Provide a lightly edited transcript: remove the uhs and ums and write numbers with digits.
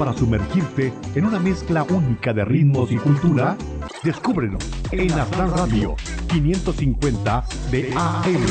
para sumergirte en una mezcla única de ritmos y cultura? Descúbrelo en Astral Radio 550 de AM.